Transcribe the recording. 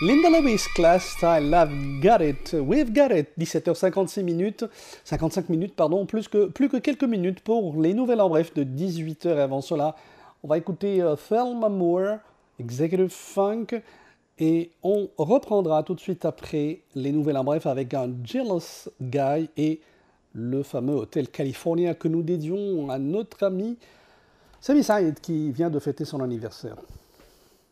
Linda Lewis, Class Style, I've got it, we've got it. 17h56 minutes, 55 minutes, pardon, plus que quelques minutes pour les nouvelles en bref de 18h. Et avant cela, on va écouter Thelma Moore, Executive Funk, et on reprendra tout de suite après les nouvelles en bref avec un Jealous Guy et le fameux Hotel California que nous dédions à notre ami Sammy Saïd qui vient de fêter son anniversaire.